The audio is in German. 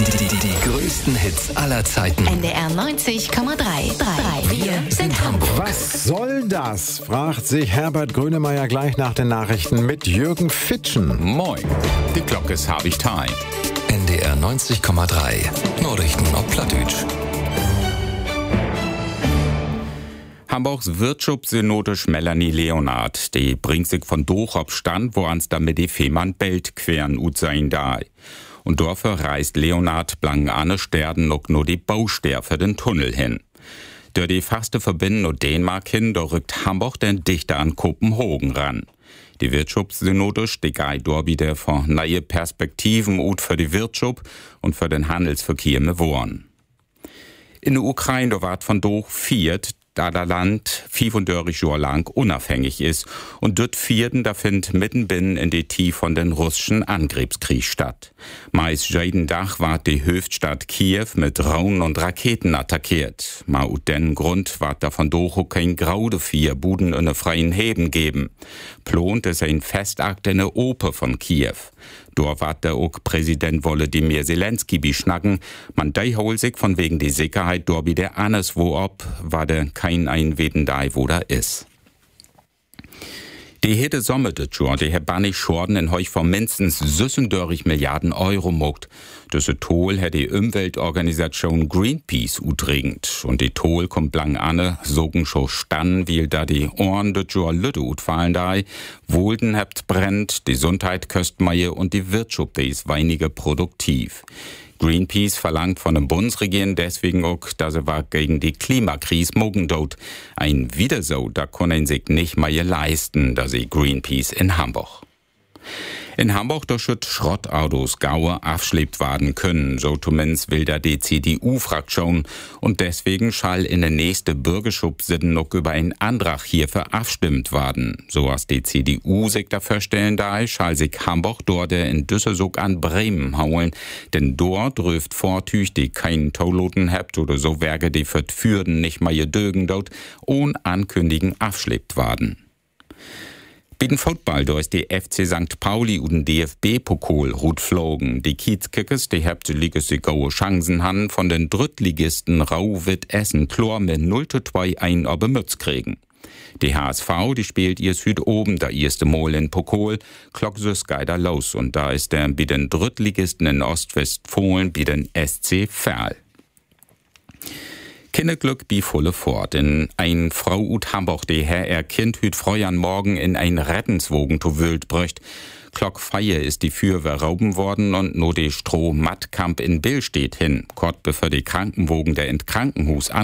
Die größten Hits aller Zeiten. NDR 90,3. Wir sind Hamburg. Was soll das? Fragt sich Herbert Grönemeyer gleich nach den Nachrichten mit Jürgen Fitschen. Moin, die Glocke ist habe ich Time. NDR 90,3. Nachrichten auf Plattdeutsch. Hamburgs Wirtschaftssynotisch Melanie Leonard, die bringt sich von durch auf Stand, wo ans damit die Fehmarn Belt queren ut sein da. Und dafür reist Leonard blank Anne Sterden noch nur die Baustelle für den Tunnel hin. Durch die faste Verbindung nach Dänemark hin, da rückt Hamburg denn dichter an Kopenhagen ran. Die Wirtschaftssynotisch, die geht dort wieder von neue Perspektiven ut für die Wirtschaft und für den Handelsverkehr mit Waren. In der Ukraine, da ward von durch viert, da das Land 35 Jahre lang unabhängig ist. Und dort vierten, da findet mittenbinnen in die Tiefe von den russischen Angriffskrieg statt. Meist jeden Tag ward die Hauptstadt Kiew mit Drohnen und Raketen attackiert. Ma ut den Grund ward davon durch auch kein Graude vier Buden in der freien Heben geben. Plant es ein Festakt in der Oper von Kiew. Dort ward der auch Präsident Volodymyr Zelensky beschnacken. Man dei hol sich von wegen die Sicherheit dort wie der Annes wo ob, war der kein Einweden da, wo da is. Die hete Sommer des Jahr, die Bannig Schorden in heuch von mindestens 36 Milliarden Euro mogt. Das Toll hat die Umweltorganisation Greenpeace utregend. Und die Toll kommt blank an, sogen schon stann, weil da die Ohren des Jahr Lütte utfallen da. Wohlden habt brennt, die Gesundheit köstmeie und die Wirtschaft ist weniger produktiv. Greenpeace verlangt von der Bundesregierung deswegen auch, dass er war gegen die Klimakrise mogen dort. Ein Wiederso, da können sich nicht mehr leisten, da sie Greenpeace in Hamburg. In Hamburg, da schütt Schrottautos Gaue abschleppt werden können, so zumindest will da die CDU-Fraktion. Und deswegen schall in der nächste Bürgerschub sitten noch über einen Antrag hierfür abstimmt werden. So als die CDU sich dafür stellen da, schall sich Hamburg dort in Düsseldorf an Bremen hauen. Denn dort rüft Vortüch, die keinen Toloten habt oder so Werke, die für Fürden nicht mal ihr Dögen dort, ohne Ankündigen abschleppt werden. Bei den Football, da ist die FC St. Pauli und den DFB-Pokal rut flogen. Die Kiezkickers, die habt die goue Chancen han, von den Drittligisten Rau-Witt Essen Chlor mit 0:2 ein aber Mütz kriegen. Die HSV, die spielt ihr Süd oben, da erste Mal in Pokal, Klocksus geider los. Und da ist der bei den Drittligisten in Ostwestfalen bei den SC Verl. Kinderglück bi volle fort. In ein Frau ut Hamburg, die Herr ihr Kind hüt freuern morgen in ein Rettenswogen to Wild bröcht. Klockfeier ist die Feuerwehr rauben worden und no de Stroh-Mattkamp in Bill steht hin. Kort bevor die Krankenwogen der in Krankenhus an